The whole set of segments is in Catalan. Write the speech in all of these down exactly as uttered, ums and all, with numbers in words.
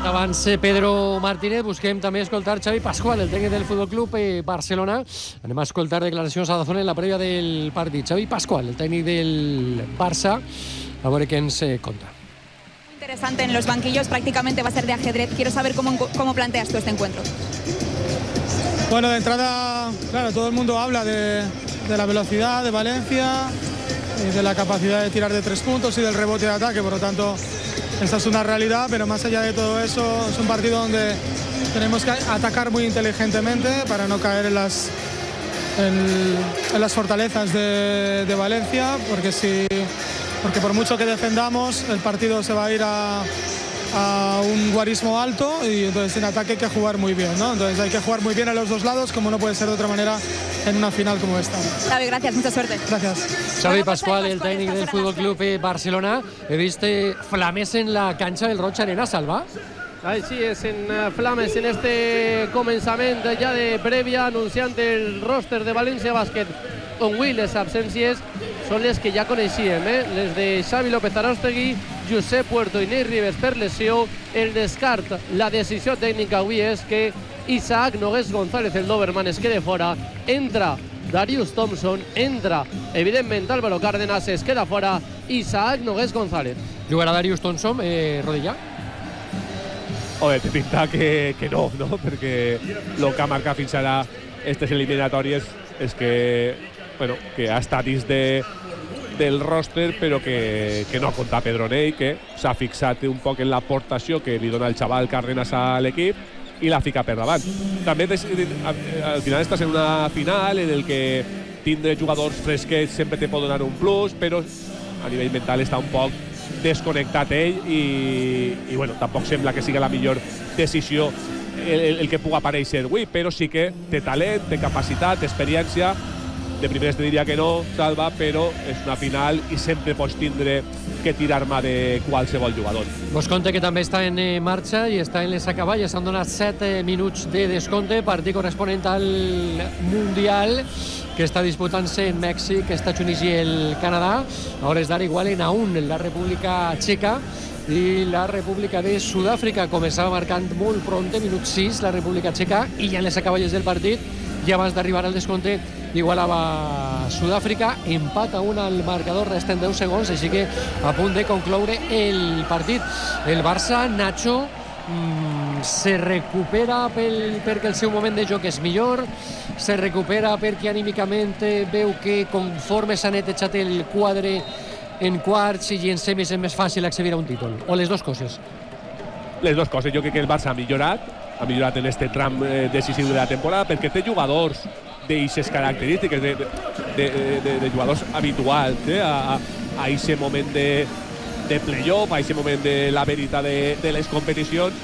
escoltat abans Pedro Martínez, busquem també escoltar Xavi Pascual, el tècnic del Futbol Club Barcelona. Anem a escoltar declaracions a Dazón en la prèvia del partit. Xavi Pascual, el tècnic del Barça, a veure què ens conta. Interesante, en los banquillos prácticamente va a ser de ajedrez. Quiero saber cómo, cómo planteas tú este encuentro. Bueno, de entrada, claro, todo el mundo habla de, de la velocidad de Valencia, de la capacidad de tirar de tres puntos y del rebote de ataque, por lo tanto esa es una realidad, pero más allá de todo eso es un partido donde tenemos que atacar muy inteligentemente para no caer en las, en, en las fortalezas de, de Valencia, porque, si, porque por mucho que defendamos el partido se va a ir a, a un guarismo alto y entonces en ataque hay que jugar muy bien, ¿no? Entonces hay que jugar muy bien a los dos lados, como no puede ser de otra manera en una final como esta. Xavi, gracias, mucha suerte. Gracias. Xavi Pascual, el tècnic del Futbol Club Barcelona. He vist flames en la canxa del Roig Arena, Salva. Així és, en flames en este començament ja de prèvia, anunciant el roster de València Bàsquet, on avui les absències són les que ja coneixíem, eh? Les de Xavi López Arostegui, Josep Puerto i Ney Ribes per lesió. El descart, la decisió tècnica avui és que Isaac Nogués González, el Doberman, es queda fora. Entra Darius Thompson, entra evidentment Álvaro Cárdenas, es queda fora Isaac Nogués González. Jugarà Darius Thompson, eh, Rodilla? Home, té pinta que, que no, no? Perquè el que ha marcat fins ara aquestes eliminatòries és que, bueno, que ha estat dins de, del roster, però que, que no ha comptat Pedro Ney, que s'ha fixat un poc en l'aportació que li dona el xaval Cárdenas a l'equip i la fica per davant. També al final estàs en una final en el que tindre jugadors fresquets sempre te pot donar un plus, però a nivell mental està un poc desconnectat ell i, i bueno, tampoc sembla que sigui la millor decisió el, el, el que pugui aparèixer avui, però sí que té talent, té capacitat, té experiència. De primeres te diria que no, Salva, però és una final i sempre pots tindre que tirar-me de qualsevol jugador. Vos conte que també està en marxa i està en les acaballes. S'han donat set minuts de descompte, partit corresponent al Mundial que està disputant-se en Mèxic, Estats Units i el Canadà. A hores d'ara igualen a un la República Txeca i la República de Sud-àfrica. Començava marcant molt pronte, minut sis, la República Txeca, i ja en les acaballes del partit, i abans d'arribar al descompte, igualava Sud-àfrica, empat a un al marcador, resten deu segons, així que a punt de concloure el partit. El Barça, Nacho, mmm, se recupera pel, perquè el seu moment de joc és millor, se recupera perquè anímicament veu que conforme s'ha netejat el quadre en quarts i en semis és més fàcil accedir a un títol, o les dues coses? Les dues coses. Jo crec que el Barça ha millorat, ha millorat en este tram eh, decisiu de la temporada, perquè té jugadors d'eixes característiques, de, de, de, de jugadors habituals, eh, a, a aquest moment de, de playoff, a aquest moment de la veritat de, de les competicions,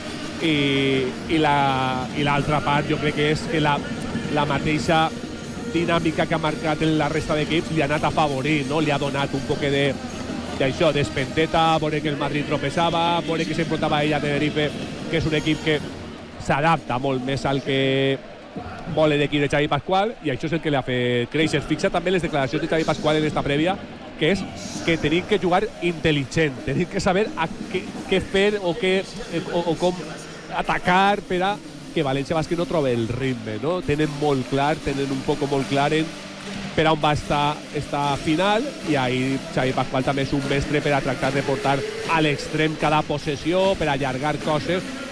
i, i l'altra la, part jo crec que és que la, la mateixa dinàmica que ha marcat en la resta d'equips li ha anat a favorir, no? Li ha donat un poc de d'això, d'espenteta, veure que el Madrid tropezava, veure que s'enfrontava ell a Tenerife, que és un equip que s'adapta molt més al que vol l'equip de Xavi Pascual, i això és el que li ha fet créixer. Fixa també les declaracions de Xavi Pascual en esta prèvia, que és que tenim que jugar intel·ligent, tenim que saber a què, què fer o, què, o, o com atacar per a que València Bàsquet no trobi el ritme, no? Tenen molt clar, tenen un poc molt clar en per on va estar esta final, i ahir Xavi Pascual també és un mestre per a tractar de portar a l'extrem cada possessió, per allargar coses